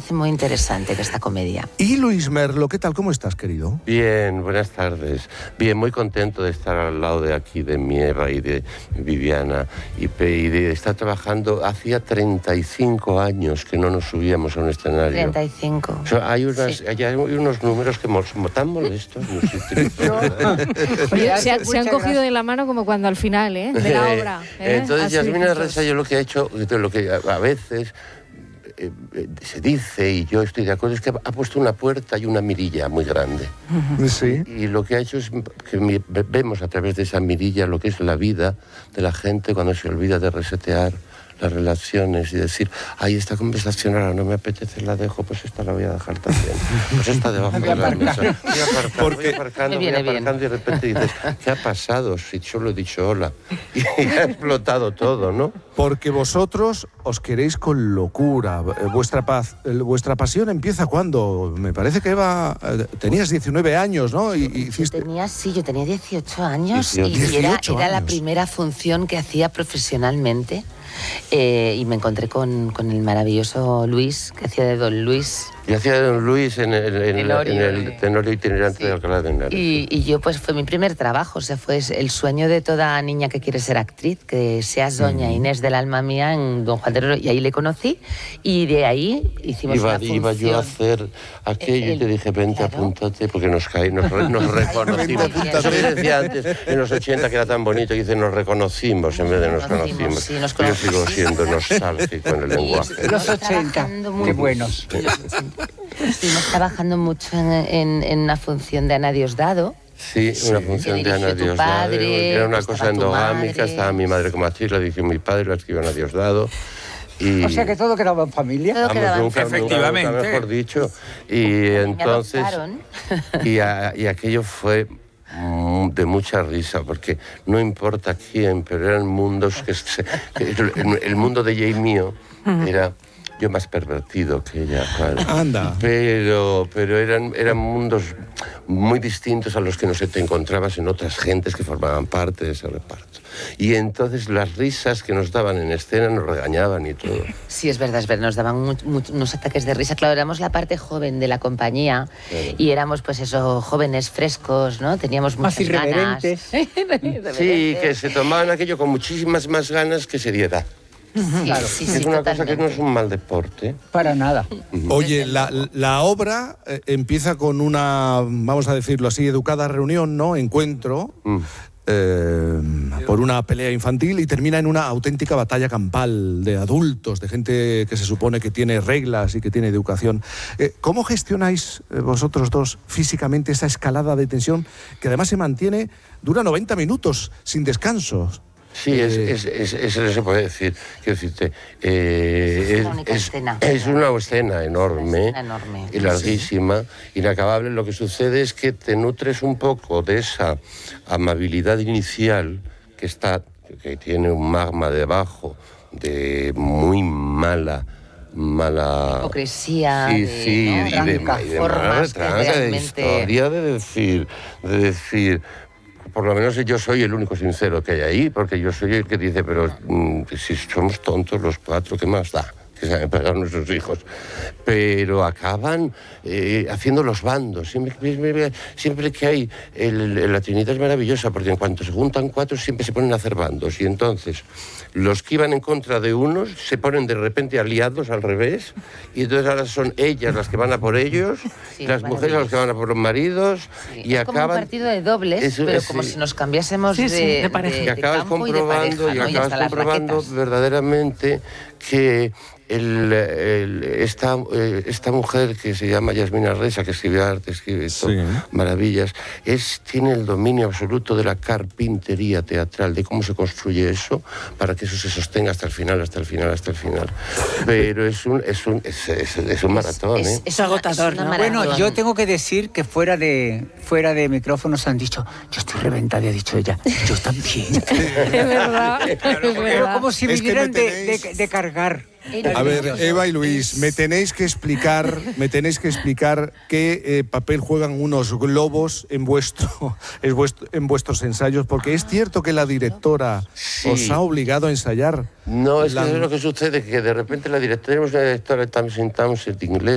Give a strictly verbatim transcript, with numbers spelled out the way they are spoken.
parece muy interesante esta comedia. Y Luis Merlo, ¿qué tal? ¿Cómo estás, querido? Bien, buenas tardes. Bien, muy contento de estar al lado de aquí, de mi Eva y de Viviana, y de estar trabajando. Hacía treinta y cinco años que no nos subíamos a un escenario. treinta y cinco. O sea, hay, unas, sí. hay unos números que son tan molestos. No sé, Oye, se, ha, se han cogido de la mano como cuando al final, ¿eh? De la obra. ¿eh? Entonces, Yasmina Reza, yo lo que he hecho, lo que a veces eh, se dice, y yo estoy de acuerdo, es que ha puesto una puerta y una mirilla muy grande. Sí. Y, y lo que ha hecho es que mi, vemos a través de esa mirilla lo que es la vida de la gente cuando se olvida de resetear las relaciones y decir, ay, esta conversación ahora no me apetece, la dejo, pues esta la voy a dejar también. Pues esta debajo de la mesa. Voy aparcando, voy aparcando, voy aparcando y de repente dices, ¿qué ha pasado? Si solo he dicho hola. Y ha explotado todo, ¿no? Porque vosotros os queréis con locura. Vuestra paz, vuestra pasión empieza cuando, me parece que Eva, tenías diecinueve años, ¿no? Y, y hiciste... Yo tenía, sí, yo tenía dieciocho años dieciocho y era, era años. la primera función que hacía profesionalmente. Eh, y me encontré con, con el maravilloso Luis, que hacía de Don Luis. Y hacía de Don Luis en el, en Tenorio, en el eh. Tenorio itinerante Sí. de Alcalá de Henares. Y, y yo, pues, fue mi primer trabajo, o sea, fue el sueño de toda niña que quiere ser actriz, que seas doña Inés del alma mía en Don Juan de Oro, y ahí le conocí, y de ahí hicimos iba, una función. Iba yo a hacer aquello el, y te dije, vente, claro. apúntate, porque nos caí, nos, nos reconocimos. Eso que decía antes, en los ochenta, que era tan bonito, que dice, nos reconocimos en vez de nos conocimos. Sí, nos yo sigo siendo nostálgico en el lenguaje. Los ochenta, qué buenos. Estuvimos trabajando mucho en, en, en una función de Ana Diosdado. Sí, una función de Ana Diosdado. Era una cosa endogámica, estaba mi madre como actriz, la dirigió mi padre, la escribió Ana Diosdado. Y o sea que todo quedaba en familia. Todo Vamos, quedaba nunca, en familia. Efectivamente. Nunca, nunca mejor dicho. Y entonces... Y, a, y aquello fue de mucha risa, porque no importa quién, pero eran mundos que... Se, que el, el mundo de ella y mío era... Yo más pervertido que ella, claro. Anda. Pero, pero eran, eran mundos muy distintos a los que no se te encontrabas en otras gentes que formaban parte de ese reparto. Y entonces las risas que nos daban en escena nos regañaban y todo. Sí, es verdad, es verdad, nos daban muy, muy, unos ataques de risa. Claro, éramos la parte joven de la compañía, claro. Y éramos, pues eso, jóvenes frescos, ¿no? Teníamos muchas más irreverentes. ganas. Sí, que se tomaban aquello con muchísimas más ganas que seriedad. Sí, claro, sí, sí, es una totalmente. cosa que no es un mal deporte. Para nada. Oye, la, la obra eh, empieza con una, vamos a decirlo así, educada reunión, ¿no? Encuentro, mm. eh, por una pelea infantil, y termina en una auténtica batalla campal de adultos, de gente que se supone que tiene reglas y que tiene educación. Eh, ¿Cómo gestionáis eh, vosotros dos físicamente esa escalada de tensión que además se mantiene, dura noventa minutos sin descansos? Sí, es, es, es, es, eso se puede decir. Quiero decirte, eh, es, una es, escena. es una escena enorme, una escena enorme y larguísima, sí. Inacabable. Lo que sucede es que te nutres un poco de esa amabilidad inicial que está, que tiene un magma debajo de muy mala... mala hipocresía, sí, de, sí, ¿no? y de, y de mala retranca, de historia, de decir, de decir, por lo menos yo soy el único sincero que hay ahí, porque yo soy el que dice, pero mm, si somos tontos los cuatro, ¿qué más da? Que se han pegado nuestros hijos. Pero acaban eh, haciendo los bandos. Siempre, siempre, siempre que hay... El, el, la Trinidad es maravillosa, porque en cuanto se juntan cuatro siempre se ponen a hacer bandos. Y entonces los que iban en contra de unos se ponen de repente aliados al revés. Y entonces ahora son ellas las que van a por ellos, sí, las mujeres las que van a por los maridos. Sí, y es acaban... como un partido de dobles, es, pero es, como sí. si nos cambiásemos sí, de, sí, de pareja. De, y acabas de campo comprobando, y de pareja, y ¿no? acabas comprobando verdaderamente que el, el, esta, eh, esta mujer que se llama Yasmina Reza, que escribe arte, escribe esto, sí. maravillas, es, tiene el dominio absoluto de la carpintería teatral, de cómo se construye eso, para que eso se sostenga hasta el final, hasta el final, hasta el final. Pero es un, es un, es, es, es un maratón, es, ¿eh? Es, es agotador, ¿no? Bueno, yo tengo que decir que fuera de, fuera de micrófonos han dicho, yo estoy reventada, y ha dicho ella, yo también. Es verdad, es verdad. Pero como si es vinieran que me tenéis... de, de, de cargar. A ver, Eva y Luis, me tenéis que explicar, me tenéis que explicar qué eh, papel juegan unos globos en vuestro, en vuestro, en vuestros ensayos, porque es cierto que la directora sí. os ha obligado a ensayar. No, es la... que es lo que sucede, que de repente la directora, tenemos una directora Tamsin Townsend inglés,